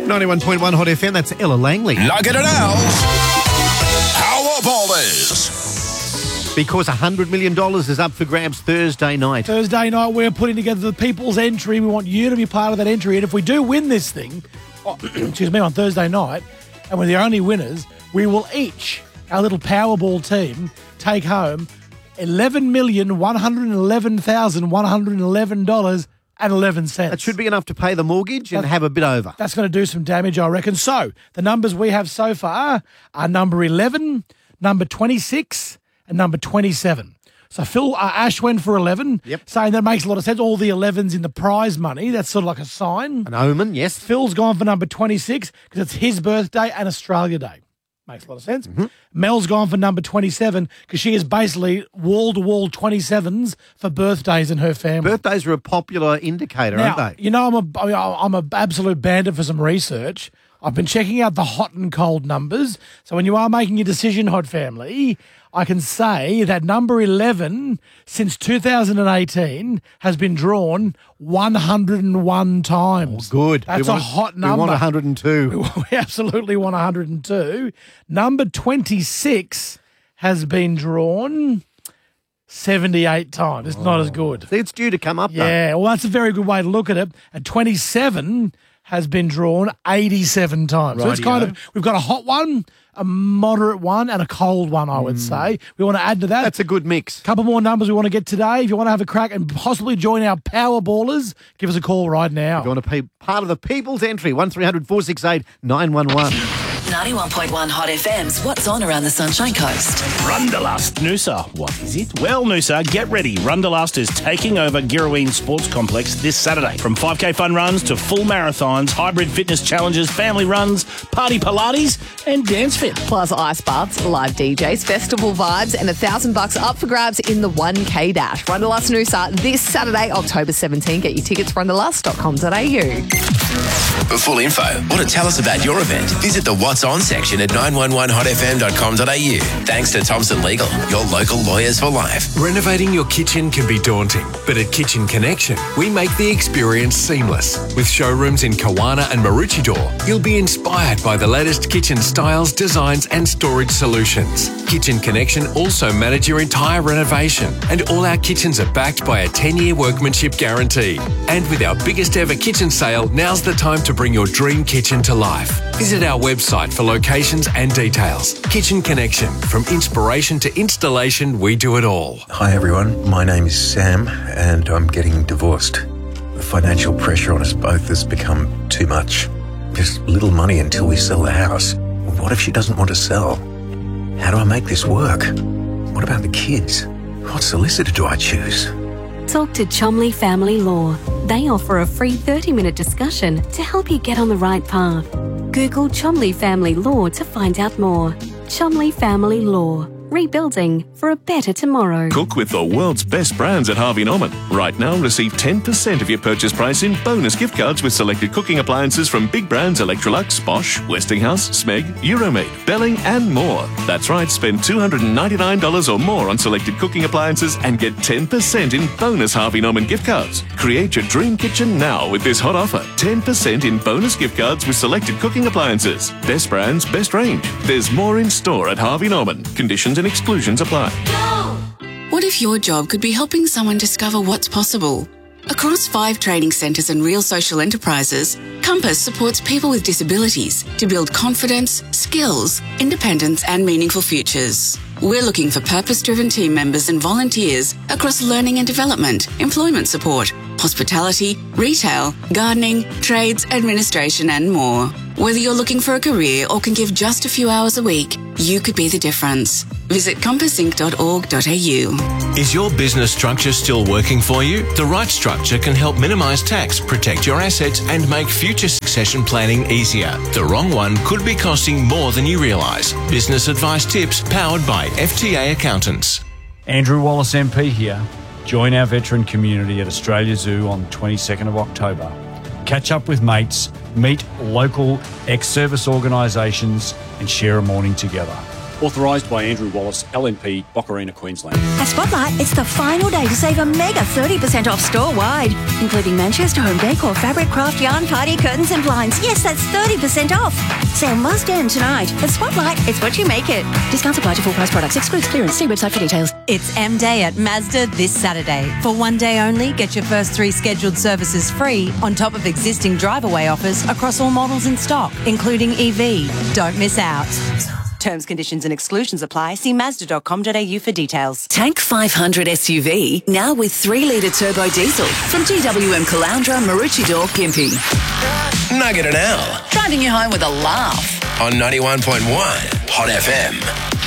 91.1 Hot FM, that's Ella Langley. Knock it out. Powerballers. Because $100 million is up for grabs Thursday night. Thursday night, we're putting together the People's Entry. We want you to be part of that entry. And if we do win this thing, on Thursday night, and we're the only winners, we will each, our little Powerball team, take home $11,111,111.11. That should be enough to pay the mortgage and have a bit over. That's going to do some damage, I reckon. So, the numbers we have so far are number 11, number 26, and number 27. So, Ash went for 11, saying that makes a lot of sense. All the 11s in the prize money, that's sort of like a sign. An omen, yes. Phil's gone for number 26 because it's his birthday and Australia Day. Makes a lot of sense. Mm-hmm. Mel's gone for number 27 because she is basically wall-to-wall 27s for birthdays in her family. Birthdays are a popular indicator, aren't they? You know, I'm a absolute bandit for some research. I've been checking out the hot and cold numbers. So when you are making your decision, Hot Family, I can say that number 11 since 2018 has been drawn 101 times. Oh, good. That's a hot number. We want 102. We absolutely want 102. Number 26 has been drawn 78 times. It's not as good. It's due to come up, though. Yeah, well, that's a very good way to look at it. And 27 has been drawn 87 times. So it's kind of, we've got a hot one, a moderate one, and a cold one, I would say. We want to add to that. That's a good mix. A couple more numbers we want to get today. If you want to have a crack and possibly join our Powerballers, give us a call right now. If you want to be part of the People's Entry, 1300 468 911. 91.1 Hot FM's What's On Around the Sunshine Coast. Rundalust. Noosa, what is it? Well, Noosa, get ready. Rundalust is taking over Girraween Sports Complex this Saturday. From 5K fun runs to full marathons, hybrid fitness challenges, family runs, party Pilates and dance fit. Plus ice baths, live DJs, festival vibes and $1,000 up for grabs in the 1K Dash. Rundalust Noosa this Saturday, October 17. Get your tickets rundalust.com.au. For full info or to tell us about your event, visit the What's On section at 911hotfm.com.au. Thanks to Thompson Legal, your local lawyers for life. Renovating your kitchen can be daunting, but at Kitchen Connection, we make the experience seamless. With showrooms in Kawana and Maroochydore, you'll be inspired by the latest kitchen styles, designs and storage solutions. Kitchen Connection also manage your entire renovation, and all our kitchens are backed by a 10-year workmanship guarantee. And with our biggest ever kitchen sale, now's the time to bring your dream kitchen to life. Visit our website for locations and details. Kitchen Connection. From inspiration to installation, we do it all. Hi everyone, my name is Sam and I'm getting divorced. The financial pressure on us both has become too much. There's little money until we sell the house. What if she doesn't want to sell? How do I make this work? What about the kids? What solicitor do I choose? Talk to Chomley Family Law. They offer a free 30-minute discussion to help you get on the right path. Google Chomley Family Law to find out more. Chomley Family Law. Rebuilding for a better tomorrow. Cook with the world's best brands at Harvey Norman. Right now, receive 10% of your purchase price in bonus gift cards with selected cooking appliances from big brands Electrolux, Bosch, Westinghouse, Smeg, Euromade, Belling and more. That's right, spend $299 or more on selected cooking appliances and get 10% in bonus Harvey Norman gift cards. Create your dream kitchen now with this hot offer. 10% in bonus gift cards with selected cooking appliances. Best brands, best range. There's more in store at Harvey Norman. Conditions and exclusions apply. What if your job could be helping someone discover what's possible? Across 5 training centres and real social enterprises, Compass supports people with disabilities to build confidence, skills, independence and meaningful futures. We're looking for purpose-driven team members and volunteers across learning and development, employment support, hospitality, retail, gardening, trades, administration and more. Whether you're looking for a career or can give just a few hours a week, you could be the difference. Visit compassinc.org.au. Is your business structure still working for you? The right structure can help minimise tax, protect your assets and make future succession planning easier. The wrong one could be costing more than you realise. Business advice tips powered by FTA Accountants. Andrew Wallace MP here. Join our veteran community at Australia Zoo on the 22nd of October. Catch up with mates, meet local ex-service organisations and share a morning together. Authorised by Andrew Wallace, LNP, Boccarina, Queensland. At Spotlight, it's the final day to save a mega 30% off store-wide, including Manchester home decor, fabric, craft, yarn, party, curtains and blinds. Yes, that's 30% off. Sale must end tonight. At Spotlight, it's what you make it. Discounts apply to full price products. Excludes clearance. See website for details. It's M Day at Mazda this Saturday. For one day only, get your first 3 scheduled services free on top of existing drive-away offers across all models in stock, including EV. Don't miss out. Terms, conditions and exclusions apply. See Mazda.com.au for details. Tank 500 SUV, now with 3-litre turbo diesel from GWM Caloundra, Maroochydore, Gympie. Nugget and Al. Driving you home with a laugh. On 91.1 Hot FM.